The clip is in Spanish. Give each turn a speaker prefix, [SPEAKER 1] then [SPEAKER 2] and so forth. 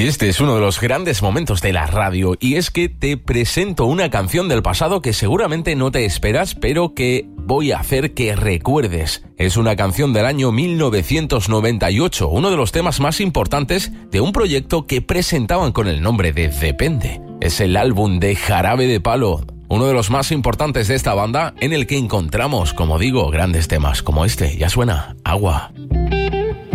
[SPEAKER 1] Este es uno de los grandes momentos de la radio, y es que te presento una canción del pasado que seguramente no te esperas, pero que voy a hacer que recuerdes. Es una canción del año 1998, uno de los temas más importantes de un proyecto que presentaban con el nombre de Depende. Es el álbum de Jarabe de Palo, uno de los más importantes de esta banda, en el que encontramos, como digo, grandes temas como este. Ya suena Agua.